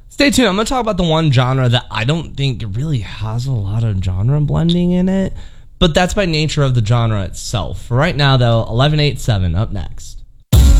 Stay tuned. I'm going to talk about the one genre that I don't think really has a lot of genre blending in it, but that's by nature of the genre itself. For right now, though, 1187 up next.